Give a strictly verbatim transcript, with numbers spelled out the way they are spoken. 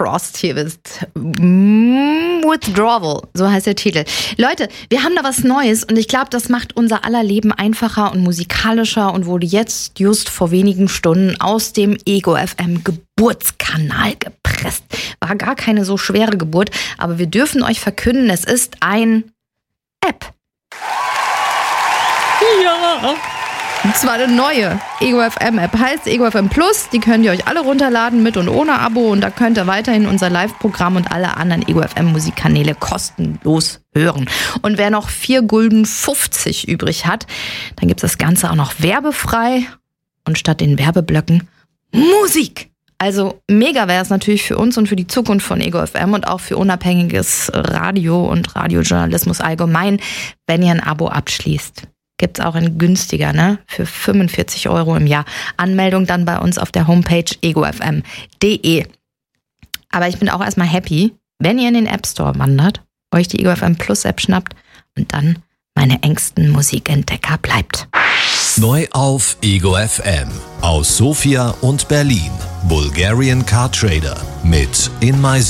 Frost hier bist. Mm, Withdrawal, so heißt der Titel. Leute, wir haben da was Neues und ich glaube, das macht unser aller Leben einfacher und musikalischer und wurde jetzt just vor wenigen Stunden aus dem Ego F M Geburtskanal gepresst. War gar keine so schwere Geburt, aber wir dürfen euch verkünden, es ist ein App. Ja. Und zwar eine neue Ego F M App, heißt Ego F M Plus. Die könnt ihr euch alle runterladen, mit und ohne Abo. Und da könnt ihr weiterhin unser Live-Programm und alle anderen Ego F M Musikkanäle kostenlos hören. Und wer noch vier Gulden fünfzig übrig hat, dann gibt es das Ganze auch noch werbefrei. Und statt den Werbeblöcken Musik. Also mega wäre es natürlich für uns und für die Zukunft von Ego F M und auch für unabhängiges Radio und Radiojournalismus allgemein, wenn ihr ein Abo abschließt. Gibt's auch in günstiger, ne? Für fünfundvierzig Euro im Jahr. Anmeldung dann bei uns auf der Homepage ego f m punkt de. Aber ich bin auch erstmal happy, wenn ihr in den App Store wandert, euch die Ego F M Plus App schnappt und dann meine engsten Musikentdecker bleibt. Neu auf Ego F M aus Sofia und Berlin. Bulgarian Car Trader mit In My Zone.